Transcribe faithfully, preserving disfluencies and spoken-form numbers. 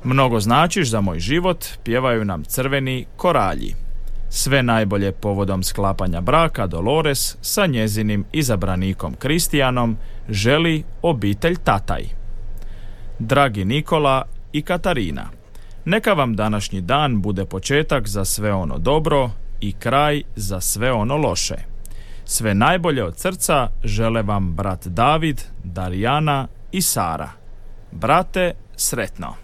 Mnogo značiš za moj život, pjevaju nam Crveni koralji. Sve najbolje povodom sklapanja braka Dolores sa njezinim izabranikom Kristijanom želi obitelj Tataj. Dragi Nikola i Katarina, neka vam današnji dan bude početak za sve ono dobro i kraj za sve ono loše. Sve najbolje od srca žele vam brat David, Darijana i Sara. Brate, sretno!